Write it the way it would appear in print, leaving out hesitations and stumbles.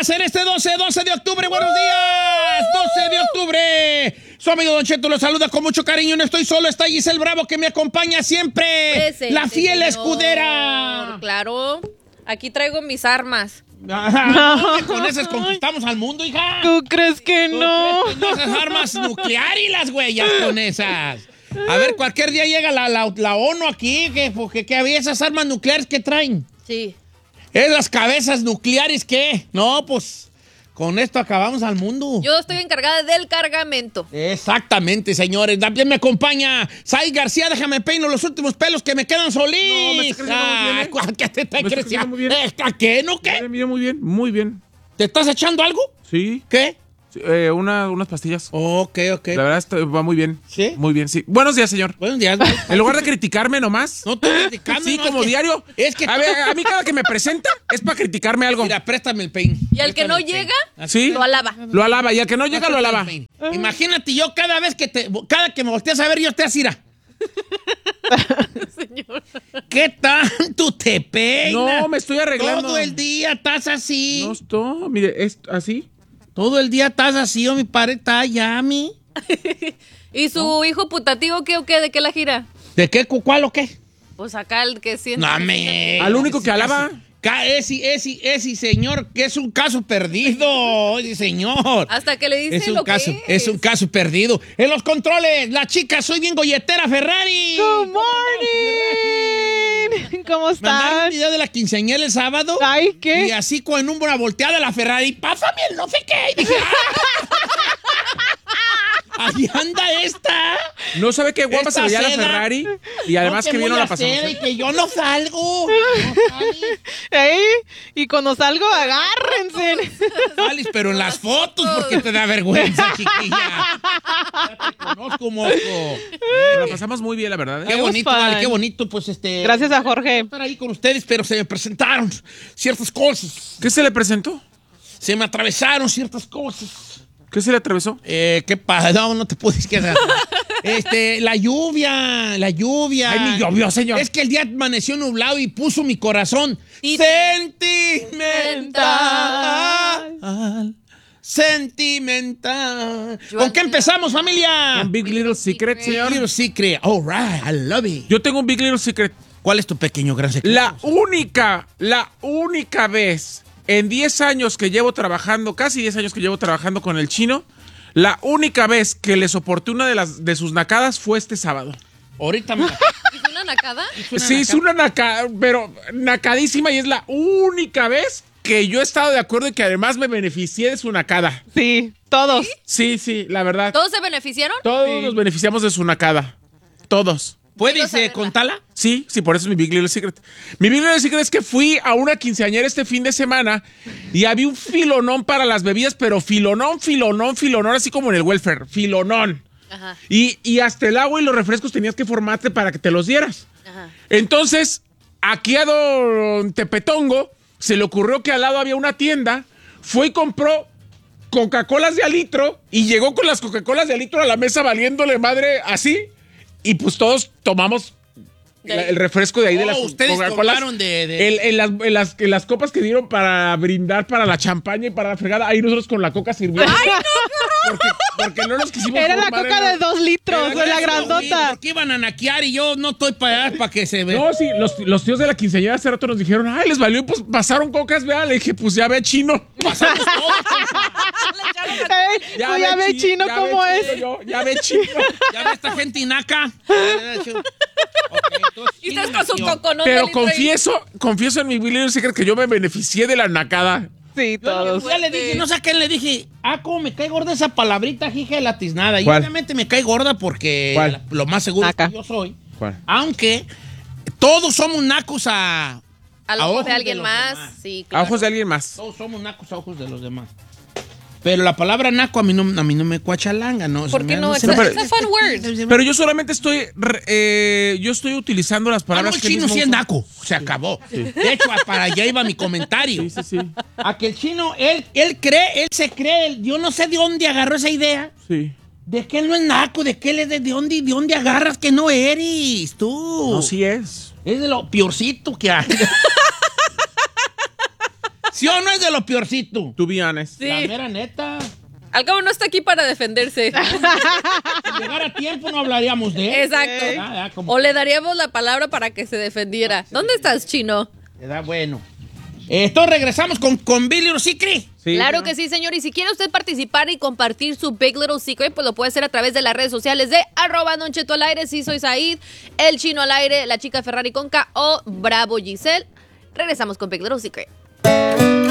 días en este 12 de octubre. Buenos días, 12 de octubre. Su amigo Don Cheto lo saluda con mucho cariño. No estoy solo, está Giselle Bravo que me acompaña siempre. Presente, la fiel señor. escudera. Claro, aquí traigo mis armas. Con esas conquistamos al mundo, hija. ¿Tú crees que no? Esas armas nucleares, las güeyas con esas. A ver, cualquier día llega la ONU aquí, que había esas armas nucleares que traen. Sí. Esas cabezas nucleares, ¿qué? No, pues, con esto acabamos al mundo. Yo estoy encargada del cargamento. Exactamente, señores. También me acompaña Sai García. Déjame peino los últimos pelos que me quedan solitos. No, me está creciendo muy bien, ¿eh? ¿Qué te está Me está creciendo? creciendo muy bien. ¿A qué? ¿No qué? Mira, muy bien, muy bien. ¿Te estás echando algo? Sí. ¿Qué? Sí, unas pastillas. Ok. La verdad va muy bien. ¿Sí? Muy bien, sí. Buenos días, señor. Buenos días. En lugar de criticarme nomás. No estoy criticando. Sí, no, como es que- diario. Es que A ver, a mí cada que me presenta es para criticarme algo. Mira, préstame el peine. Y al que no Préstame el llega, peine. Sí. lo alaba. Lo alaba. Y al que no llega, lo Préstame el alaba. peine. Imagínate yo cada que me volteas a ver, yo te asira. Señor. ¿Qué tanto te peinas? No, me estoy arreglando. Todo el día estás así. No estoy. Mire, es así. Todo el día estás así, o mi padre está ya, mi. ¿Y su hijo putativo qué o qué? ¿De qué la gira? ¿De qué? ¿Cuál o qué? Pues acá el que siente. No, me. Al único que alaba. Ese señor, que es un caso perdido, ese señor. Hasta que le dice Es un lo caso, que es un caso perdido. En los controles, la chica, soy bien golletera, Ferrari. Good morning. ¿Cómo Mandaron un estás? video de la quinceañera el sábado. Ay, ¿qué? Y así con una volteada la Ferrari, pásame el no sé qué. Y dije, ahí anda esta. No sabe qué guapa Esta se veía la seda. Ferrari. Y además No, que vino voy la a hacer? pasamos. Y que yo no salgo. No Ey, y cuando salgo, agárrense. sales, pero en las fotos, porque te da vergüenza, chiquilla. Ya te conozco, moco. La pasamos muy bien, la verdad. Qué It was bonito, fun. vale, qué bonito, pues Gracias a Jorge. estar ahí con ustedes, pero se me presentaron ciertas cosas. ¿Qué se le presentó? Se me atravesaron ciertas cosas. ¿Qué se le atravesó? ¿Qué pasa? No te puedes quedar. La lluvia. Ay, ni llovió, señor. Es que el día amaneció nublado y puso mi corazón sentimental. ¿Con qué empezamos, familia? Un Big Little Secret, señor. Little secret. All right, I love it. Yo tengo un Big Little Secret. ¿Cuál es tu pequeño gran secreto? La única vez en 10 años que llevo trabajando, casi 10 años que llevo trabajando con el chino, la única vez que le soporté una de sus nacadas fue este sábado. Ahorita me... ¿Hizo una nacada? Sí, es una nacada, pero nacadísima, y es la única vez que yo he estado de acuerdo y que además me beneficié de su nacada. Sí, todos. Sí, la verdad. ¿Todos se beneficiaron? Todos nos beneficiamos de su nacada. Todos. ¿Puedes saberla. contarla? Sí, por eso es mi Big Little Secret. Mi Big Little Secret es que fui a una quinceañera este fin de semana y había un filonón para las bebidas, pero filonón, así como en el welfare, filonón. Ajá. Y hasta el agua y los refrescos tenías que formarte para que te los dieras. Ajá. Entonces, aquí a don Tepetongo se le ocurrió que al lado había una tienda, fue y compró Coca-Colas de a litro y llegó con las Coca-Colas de a litro a la mesa valiéndole madre así, y pues todos tomamos el refresco de ahí de las ustedes Coca-Colas. tomaron de- En las copas que dieron para brindar para la champaña y para la fregada, ahí nosotros con la coca sirviendo. ¡Ay, no! Porque no nos quisimos Era la formar coca en de 2 litros, Pero la eso, grandota. ¿por qué iban a naquear y yo no estoy para allá para que se vea? No, sí, los tíos de la quinceañera hace rato nos dijeron, ay, les valió, y pues pasaron cocas, vea. Le dije, pues ya ve chino. Pasamos todos. Le echaron la- Ey, tú ya ves chino ya cómo ve es. chino yo, ya ve chino. Ya ve esta gente inaca. Y ustedes con su coconut. Pero de litro y- confieso en mi Big Little Secret que yo me beneficié de la nacada. Sí, todos. Ya le dije, no sé a quién le dije, cómo me cae gorda esa palabrita, hija de la tiznada. Y ¿Cuál? obviamente me cae gorda porque ¿Cuál? lo más seguro es Naca. que yo soy. ¿Cuál? Aunque todos somos nacos a Al a ojo ojos de alguien los más. demás. Sí, A claro. ojos de alguien más. Todos somos nacos a ojos de los demás. Pero la palabra naco a mí no me cuachalanga, ¿no? ¿Por qué no? se It's me- pero- a fun word. Pero yo solamente estoy utilizando las Ah, no, palabras el que chino mismo sí es uso. naco. Se acabó. De hecho, para allá iba mi comentario. Sí. A que el chino, él se cree, yo no sé de dónde agarró esa idea. Sí. De que él no es naco, de que él es de dónde agarras que no eres, tú. No, sí es. Es de lo peorcito que hay. ¿Sí o no es de lo peorcito? To be honest. Sí. La mera neta. Al cabo no está aquí para defenderse. Si llegara a tiempo no hablaríamos de él. Exacto. Como O le daríamos la palabra para que se defendiera. ¿Dónde estás, Chino? bueno. Entonces regresamos con Big Little Secret. Sí, Claro ¿no? que sí, señor. Y si quiere usted participar y compartir su Big Little Secret, pues lo puede hacer a través de las redes sociales de @Don Cheto al aire. Sí, soy Said, el Chino al aire, la chica Ferrari con K o Bravo Giselle. Regresamos con Big Little Secret.